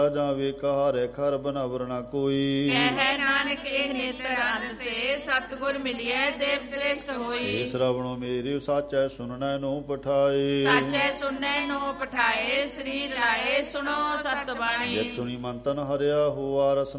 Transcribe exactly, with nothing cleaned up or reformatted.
ਜਾਂ ਵੇ ਕਹਾਰੇ ਖਰ ਬਨਵਰ ਨਾ ਕੋਈ। ਕਹਿ ਨਾਨਕ ਇਹ ਨੇਤਰ ਅਨ ਸੇ ਸਤਿਗੁਰ ਮਿਲਿਐ ਦੇਵ ਦ੍ਰਿਸ਼ਟ ਹੋਈ। ਏ ਸ਼ਰਵਣੋ ਮੇਰੀ ਸਾਚੈ ਸੁਨਣੈ ਨੂੰ ਪਠਾਏ। ਸਾਚੈ ਸੁਨੈ ਨੂੰ ਪਠਾਏ ਸ੍ਰੀ ਲਾਏ ਸੁਣੋ ਸਤ ਬਾਣੀ। ਜਿਤ ਸੁਣੀ ਮਨ ਤਨ ਹਰਿਆ ਹੋਆ ਰਸ